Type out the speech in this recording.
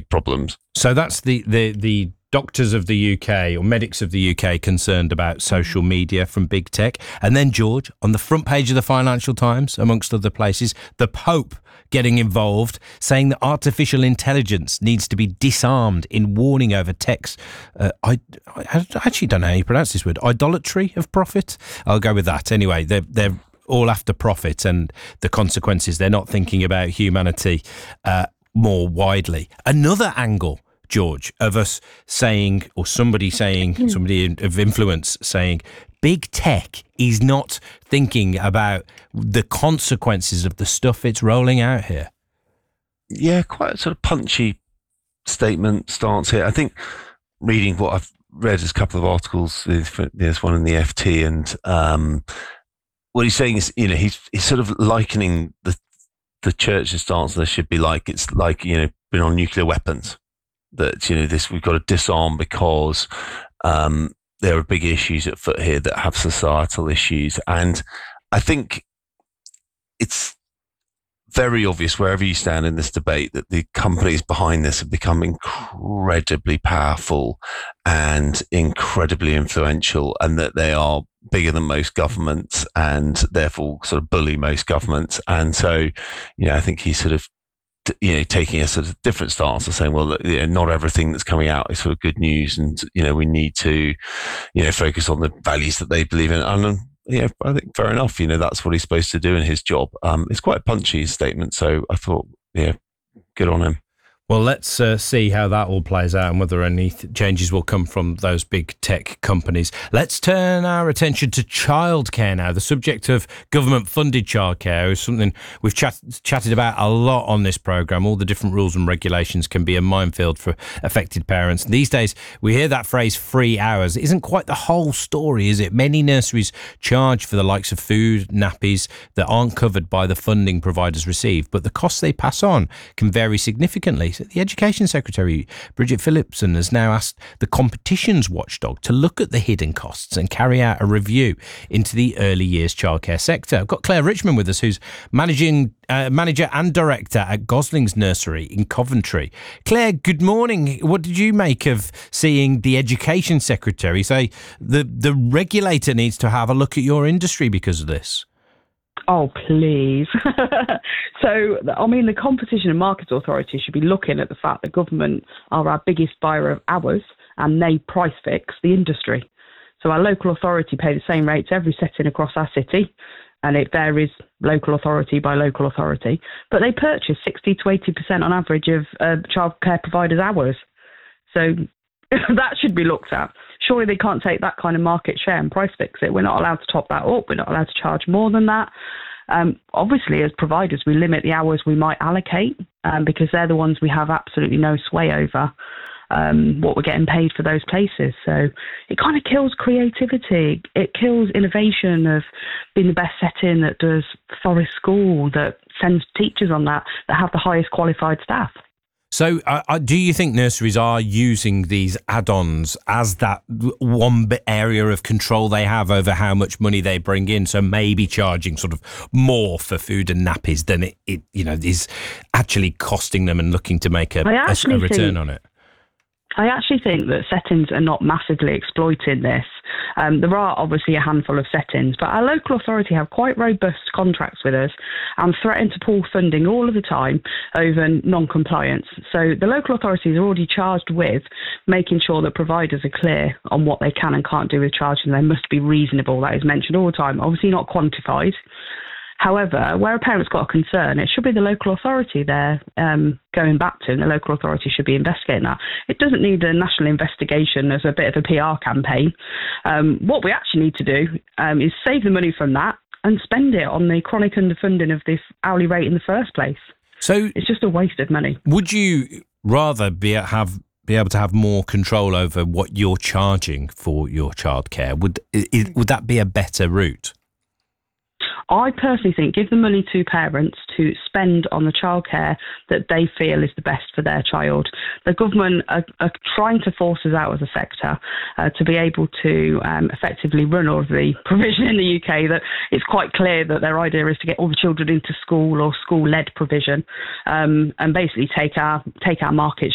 problems. So that's the doctors of the UK or medics of the UK concerned about social media from big tech. And then, George, on the front page of the Financial Times, amongst other places, the Pope getting involved, saying that artificial intelligence needs to be disarmed in warning over tech's, I actually don't know how you pronounce this word, idolatry of profit. I'll go with that. Anyway, they're all after profit and the consequences. They're not thinking about humanity more widely. Another angle, George, of us saying, or somebody of influence saying, big tech is not thinking about the consequences of the stuff it's rolling out here. Yeah, quite a sort of punchy stance here. I think reading what I've read is a couple of articles, there's one in the FT, and what he's saying is, he's sort of likening the church's stance. There should be it's like, being on nuclear weapons. That, this, we've got to disarm because there are big issues at foot here that have societal issues. And I think it's very obvious wherever you stand in this debate that the companies behind this have become incredibly powerful and incredibly influential, and that they are bigger than most governments and therefore sort of bully most governments. And so, I think he's sort of taking a sort of different stance and saying, well, not everything that's coming out is sort of good news, and we need to focus on the values that they believe in. And I think fair enough. That's what he's supposed to do in his job. It's quite a punchy statement, so I thought, good on him. Well, let's see how that all plays out and whether any changes will come from those big tech companies. Let's turn our attention to childcare now. The subject of government-funded childcare is something we've chatted about a lot on this programme. All the different rules and regulations can be a minefield for affected parents. These days, we hear that phrase, free hours. It isn't quite the whole story, is it? Many nurseries charge for the likes of food, nappies that aren't covered by the funding providers receive, but the costs they pass on can vary significantly. The Education Secretary, Bridget Phillipson, has now asked the competitions watchdog to look at the hidden costs and carry out a review into the early years childcare sector. I've got Claire Richmond with us, who's manager and director at Gosling's Nursery in Coventry. Claire, good morning. What did you make of seeing the Education Secretary say the regulator needs to have a look at your industry because of this? Oh, please. So, the Competition and Markets Authority should be looking at the fact that government are our biggest buyer of hours and they price fix the industry. So our local authority pay the same rates every setting across our city, and it varies local authority by local authority, but they purchase 60 to 80% on average of childcare providers' hours. So that should be looked at. Surely they can't take that kind of market share and price fix it. We're not allowed to top that up. We're not allowed to charge more than that. Obviously, as providers, we limit the hours we might allocate because they're the ones we have absolutely no sway over what we're getting paid for those places. So it kind of kills creativity. It kills innovation of being the best setting that does Forest School, that sends teachers on that have the highest qualified staff. So do you think nurseries are using these add-ons as that one area of control they have over how much money they bring in? So maybe charging sort of more for food and nappies than it is actually costing them, and looking to make a return on it? I actually think that settings are not massively exploiting this. There are obviously a handful of settings, but our local authority have quite robust contracts with us and threaten to pull funding all of the time over non-compliance. So the local authorities are already charged with making sure that providers are clear on what they can and can't do with charging. They must be reasonable. That is mentioned all the time, obviously not quantified. However, where a parent's got a concern, it should be the local authority they're going back to, and the local authority should be investigating that. It doesn't need a national investigation as a bit of a PR campaign. What we actually need to do is save the money from that and spend it on the chronic underfunding of this hourly rate in the first place. So it's just a waste of money. Would you rather be able to have more control over what you're charging for your childcare? Would that be a better route? I personally think give the money to parents to spend on the childcare that they feel is the best for their child. The government are trying to force us out as a sector to be able to effectively run all of the provision in the UK. That it's quite clear that their idea is to get all the children into school or school-led provision and basically take our market